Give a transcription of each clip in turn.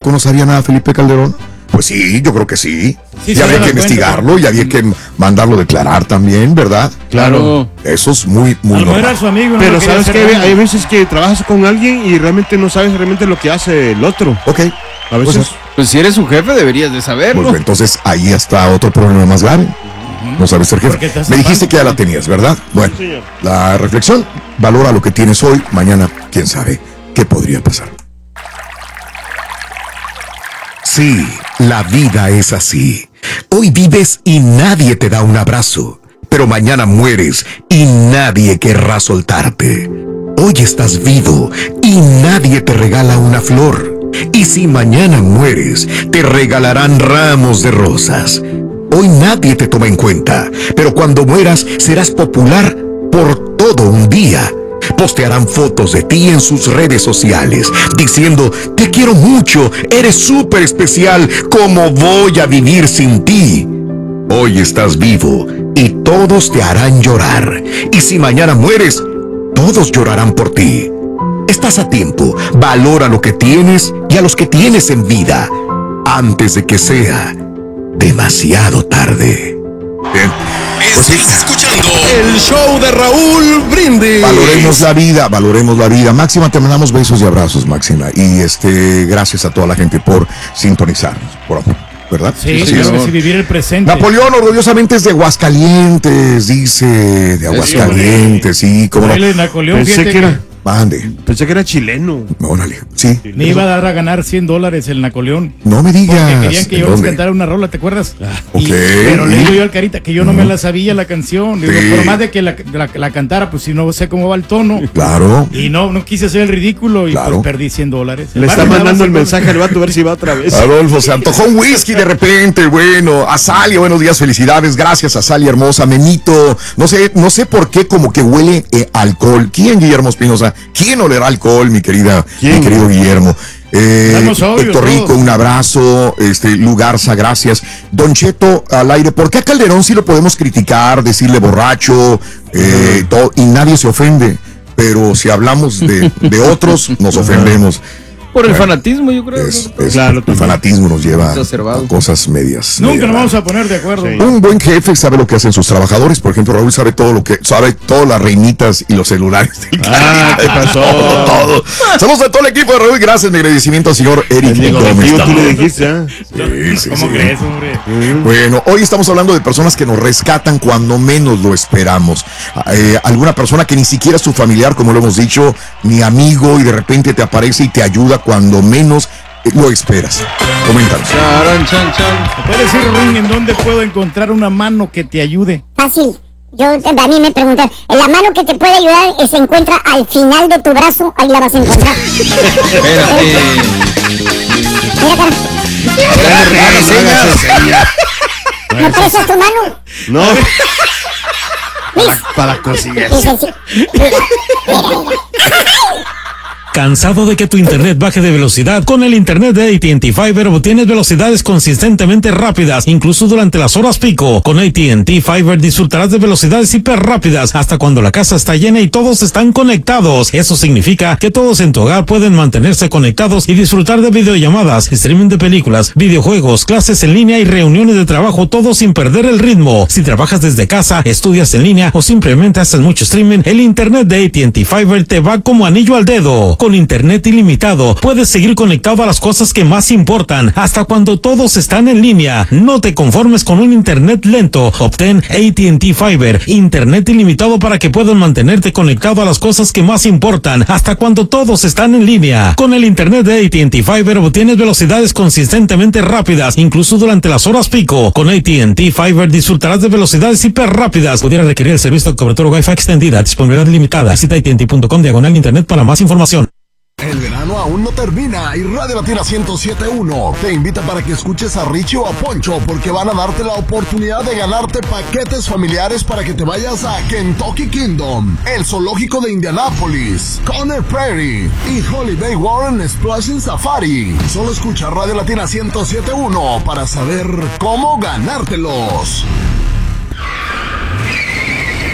poco no sabía nada Felipe Calderón? Pues sí, yo creo que sí. Ya había que investigarlo, ya había que mandarlo declarar también, ¿verdad? Claro. Eso es muy normal. Era su amigo, no. Pero sabes que hay veces que trabajas con alguien y realmente no sabes realmente lo que hace el otro. Ok. A veces. Pues si eres su jefe deberías de saberlo. Pues entonces ahí está otro problema más grave. No sabes ser jefe. Me dijiste que ya la tenías, ¿verdad? Bueno, la reflexión, valora lo que tienes hoy, mañana, quién sabe qué podría pasar. Sí, la vida es así. Hoy vives y nadie te da un abrazo, pero mañana mueres y nadie querrá soltarte. Hoy estás vivo y nadie te regala una flor. Y si mañana mueres, te regalarán ramos de rosas. Hoy nadie te toma en cuenta, pero cuando mueras serás popular por todo un día. Postearán fotos de ti en sus redes sociales, diciendo, te quiero mucho, eres súper especial, ¿cómo voy a vivir sin ti? Hoy estás vivo y todos te harán llorar. Y si mañana mueres, todos llorarán por ti. Estás a tiempo, valora lo que tienes y a los que tienes en vida, antes de que sea demasiado tarde. Bien. Estás escuchando El show de Raúl Brindis. Valoremos la vida. Máxima, te mandamos besos y abrazos, Máxima. Y gracias a toda la gente por sintonizarnos, por amor, ¿verdad? Sí, claro que sí, vivir el presente. Napoleón orgullosamente es de Aguascalientes, dice, de Aguascalientes, sí, como no. Napoleón, Pensé que era. Mande. Pensé que era chileno. Órale, sí. Me iba a dar a ganar $100 el Napoleón. No me digas. Porque querían que yo les cantara una rola, ¿te acuerdas? Ok. Pero le digo yo al Carita que yo no me la sabía la canción. Digo, por más de que la cantara, pues si no sé cómo va el tono. Claro. Y no quise hacer el ridículo y pues perdí $100. Le está mandando el mensaje al vato a ver si va otra vez. Adolfo, se antojó un whisky de repente. Bueno, Azalia, buenos días, felicidades. Gracias, Azalia hermosa. Menito, no sé por qué como que huele alcohol. ¿Quién, Guillermo Espinosa? ¿Quién olerá alcohol, mi querido Guillermo? Héctor Rico, un abrazo. Lugarza, gracias. Don Cheto al aire. ¿Por qué a Calderón sí lo podemos criticar, decirle borracho, todo, y nadie se ofende? Pero si hablamos de otros, nos ofendemos. Por el fanatismo, yo creo. Claro, el fanatismo nos lleva a cosas medias. Nunca nos vamos a poner de acuerdo. Sí. Un buen jefe sabe lo que hacen sus trabajadores. Por ejemplo, Raúl sabe todas las reinitas y los celulares del ¿qué pasó? Todo. Saludos a todo el equipo de Raúl. Gracias, mi agradecimiento al señor Eric Gómez. Tú le dijiste, Sí, ¿Cómo crees, hombre? Bueno, hoy estamos hablando de personas que nos rescatan cuando menos lo esperamos. Alguna persona que ni siquiera es tu familiar, como lo hemos dicho, ni amigo, y de repente te aparece y te ayuda cuando menos lo esperas. Coméntanos. ¿Me puedes decir, Ring, en dónde puedo encontrar una mano que te ayude? Fácil. A mí me preguntan, la mano que te puede ayudar se encuentra al final de tu brazo, ahí la vas a encontrar. Mira, cara. ¿No prestas tu mano? No. Para cosillas. ¿Cansado de que tu internet baje de velocidad? Con el internet de AT&T Fiber obtienes velocidades consistentemente rápidas, incluso durante las horas pico. Con AT&T Fiber disfrutarás de velocidades hiper rápidas hasta cuando la casa está llena y todos están conectados. Eso significa que todos en tu hogar pueden mantenerse conectados y disfrutar de videollamadas, streaming de películas, videojuegos, clases en línea y reuniones de trabajo, todo sin perder el ritmo. Si trabajas desde casa, estudias en línea o simplemente haces mucho streaming, el internet de AT&T Fiber te va como anillo al dedo. Con internet ilimitado, puedes seguir conectado a las cosas que más importan, hasta cuando todos están en línea. No te conformes con un internet lento. Obtén AT&T Fiber, internet ilimitado para que puedas mantenerte conectado a las cosas que más importan, hasta cuando todos están en línea. Con el internet de AT&T Fiber obtienes velocidades consistentemente rápidas, incluso durante las horas pico. Con AT&T Fiber disfrutarás de velocidades hiper rápidas. Pudiera requerir el servicio de cobertura Wi-Fi extendida, disponibilidad limitada. Visita AT&T.com/internet para más información. El verano aún no termina y Radio Latina 107.1 te invita para que escuches a Richie o a Poncho, porque van a darte la oportunidad de ganarte paquetes familiares para que te vayas a Kentucky Kingdom, el zoológico de Indianápolis, Conner Prairie y Holiday Warren Splashing Safari. Solo escucha Radio Latina 107.1 para saber cómo ganártelos.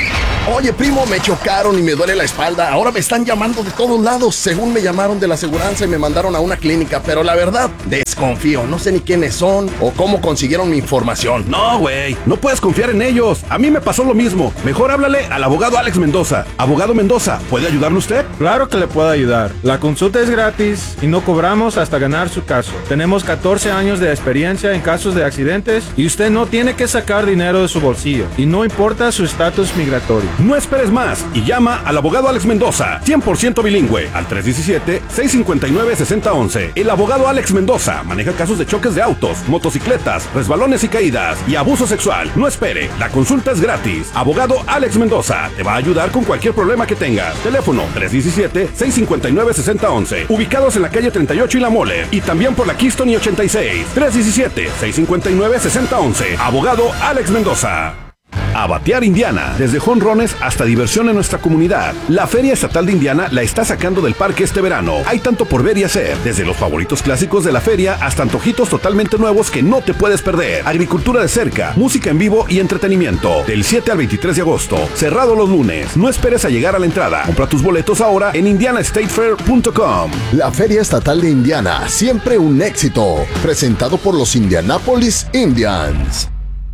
Oye, primo, me chocaron y me duele la espalda. Ahora me están llamando de todos lados. Según me llamaron de la aseguranza y me mandaron a una clínica. Pero la verdad, desconfío. No sé ni quiénes son o cómo consiguieron mi información. No, güey, no puedes confiar en ellos. A mí me pasó lo mismo. Mejor háblale al abogado Alex Mendoza. Abogado Mendoza, ¿puede ayudarle usted? Claro que le puedo ayudar. La consulta es gratis y no cobramos hasta ganar su caso. Tenemos 14 años de experiencia en casos de accidentes y usted no tiene que sacar dinero de su bolsillo. Y no importa su estatus migratorio. No esperes más y llama al abogado Alex Mendoza, 100% bilingüe, al 317-659-6011. El abogado Alex Mendoza maneja casos de choques de autos, motocicletas, resbalones y caídas y abuso sexual. No espere, la consulta es gratis. Abogado Alex Mendoza te va a ayudar con cualquier problema que tengas. Teléfono 317-659-6011. Ubicados en la calle 38 y La Mole y también por la Keystone y 86. 317-659-6011. Abogado Alex Mendoza. A batear Indiana, desde jonrones hasta diversión en nuestra comunidad. La Feria Estatal de Indiana la está sacando del parque este verano. Hay tanto por ver y hacer, desde los favoritos clásicos de la feria hasta antojitos totalmente nuevos que no te puedes perder. Agricultura de cerca, música en vivo y entretenimiento. Del 7 al 23 de agosto, cerrado los lunes. No esperes a llegar a la entrada. Compra tus boletos ahora en indianastatefair.com. La Feria Estatal de Indiana, siempre un éxito. Presentado por los Indianapolis Indians.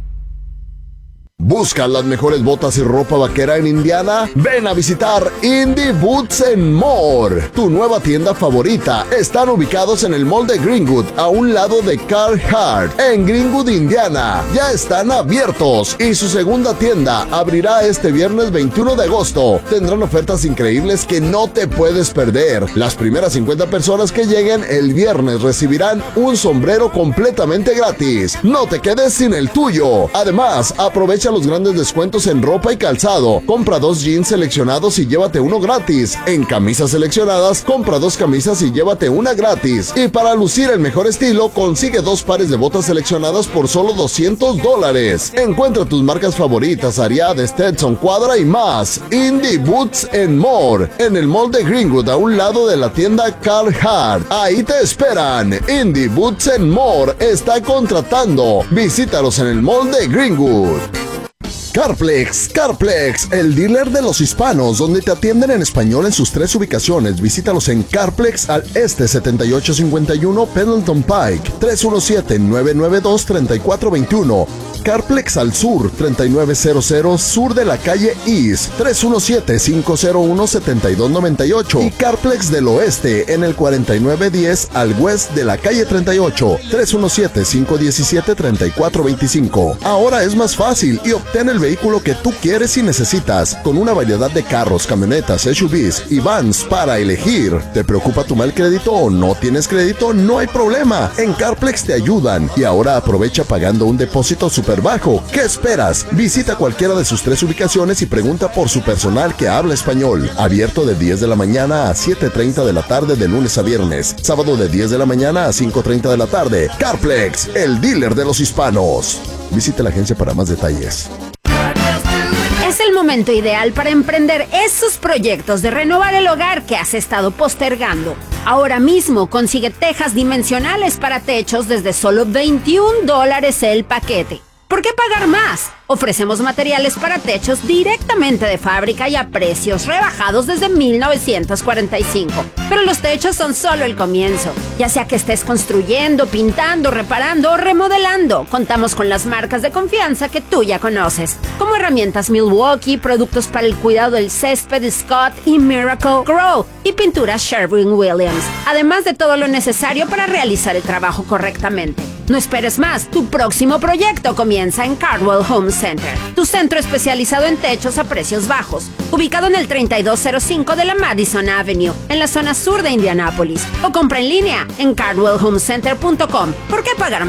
¿Buscas las mejores botas y ropa vaquera en Indiana? Ven a visitar Indie Boots and More, tu nueva tienda favorita. Están ubicados en el Mall de Greenwood, a un lado de Carhartt, en Greenwood, Indiana. Ya están abiertos y su segunda tienda abrirá este viernes 21 de agosto. Tendrán ofertas increíbles que no te puedes perder. Las primeras 50 personas que lleguen el viernes recibirán un sombrero completamente gratis. No te quedes sin el tuyo. Además, aprovecha los grandes descuentos en ropa y calzado. Compra 2 jeans seleccionados y llévate uno gratis. En camisas seleccionadas, compra 2 camisas y llévate una gratis. Y para lucir el mejor estilo, consigue 2 pares de botas seleccionadas por solo $200. Encuentra tus marcas favoritas, Ariat, Stetson, Quadra y más. Indie Boots and More, en el Mall de Greenwood, a un lado de la tienda Carhartt. Ahí te esperan. Indie Boots and More está contratando. Visítalos en el Mall de Greenwood. Carplex, el dealer de los hispanos, donde te atienden en español en sus 3 ubicaciones. Visítalos en Carplex al este 7851 Pendleton Pike, 317-992-3421. Carplex al sur, 3900 sur de la calle East, 317-501-7298. Y Carplex del oeste en el 4910 al west de la calle 38, 317-517-3425. Ahora es más fácil y obtén el vehículo que tú quieres y necesitas, con una variedad de carros, camionetas, SUVs y vans para elegir. ¿Te preocupa tu mal crédito o no tienes crédito? No hay problema, en Carplex te ayudan. Y ahora aprovecha pagando un depósito súper bajo. ¿Qué esperas? Visita cualquiera de sus 3 ubicaciones y pregunta por su personal que habla español. Abierto de 10 de la mañana a 7:30 de la tarde de lunes a viernes. Sábado de 10 de la mañana a 5:30 de la tarde. Carplex, el dealer de los hispanos. Visite la agencia para más detalles. Es el momento ideal para emprender esos proyectos de renovar el hogar que has estado postergando. Ahora mismo consigue tejas dimensionales para techos desde solo $21 el paquete. ¿Por qué pagar más? Ofrecemos materiales para techos directamente de fábrica y a precios rebajados desde 1945. Pero los techos son solo el comienzo. Ya sea que estés construyendo, pintando, reparando o remodelando, contamos con las marcas de confianza que tú ya conoces, como herramientas Milwaukee, productos para el cuidado del césped Scott y Miracle Grow, y pinturas Sherwin-Williams, además de todo lo necesario para realizar el trabajo correctamente. No esperes más, tu próximo proyecto comienza en Cardwell Home Center, tu centro especializado en techos a precios bajos, ubicado en el 3205 de la Madison Avenue, en la zona sur de Indianápolis, o compra en línea en cardwellhomecenter.com. ¿Por qué pagar más?